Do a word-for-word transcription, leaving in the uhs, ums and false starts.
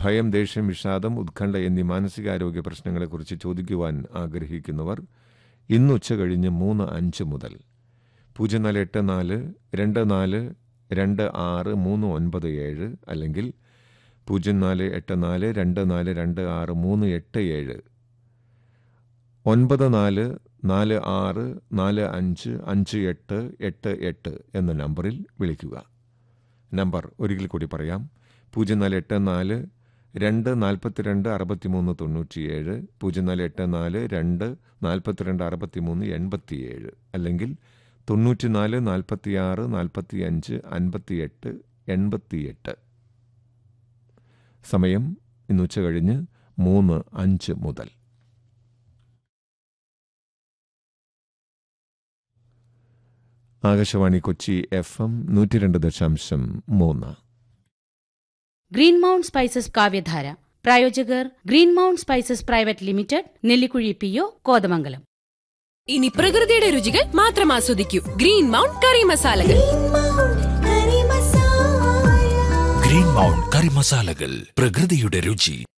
ഭയം, ദേഷ്യം, വിഷാദം, ഉത്കണ്ഠ എന്നീ മാനസികാരോഗ്യ പ്രശ്നങ്ങളെക്കുറിച്ച് ചോദിക്കുവാൻ ആഗ്രഹിക്കുന്നവർ ഇന്ന് ഉച്ച കഴിഞ്ഞ് മൂന്ന് അഞ്ച് മുതൽ പൂജ്യം നാല് എട്ട് നാല് രണ്ട് നാല് രണ്ട് ആറ് മൂന്ന് ഒൻപത് ഏഴ് അല്ലെങ്കിൽ പൂജ്യം നാല് എട്ട് നാല് രണ്ട് നാല് രണ്ട് ആറ് മൂന്ന് എട്ട് ഏഴ് ഒൻപത് നാല് നാല് ആറ് നാല് അഞ്ച് അഞ്ച് എട്ട് എട്ട് എട്ട് എന്ന നമ്പറിൽ വിളിക്കുക. നമ്പർ ഒരിക്കൽ കൂടി പറയാം. പൂജ്യം നാല് എട്ട് നാല് രണ്ട് നാൽപ്പത്തിരണ്ട് അറുപത്തിമൂന്ന് തൊണ്ണൂറ്റിയേഴ് പൂജ്യം നാല് എട്ട് നാല് രണ്ട് നാൽപ്പത്തിരണ്ട് അറുപത്തിമൂന്ന് എൺപത്തിയേഴ് അല്ലെങ്കിൽ തൊണ്ണൂറ്റിനാല് നാൽപ്പത്തിയാറ് നാൽപ്പത്തിയഞ്ച് അൻപത്തിയെട്ട് എൺപത്തിയെട്ട്. സമയം ഇന്ന് ഉച്ച കഴിഞ്ഞ് മൂന്ന് അഞ്ച് മുതൽ. ആകാശവാണി കൊച്ചി എഫ് എം നൂറ്റി രണ്ട് ദശാംശം മൂന്ന്. ഗ്രീൻ മൗണ്ട് സ്പൈസസ് കാവ്യധാര പ്രായോജകർ green mount spices private limited, Nellikuzhi P O, Kothamangalam. ഇനി പ്രകൃതിയുടെ രുചികൾ മാത്രം ആസ്വദിക്കൂ. ഗ്രീൻ മൗണ്ട് കറി മസാലകൾ. ഗ്രീൻ മൗണ്ട് കറി മസാലകൾ, പ്രകൃതിയുടെ രുചി.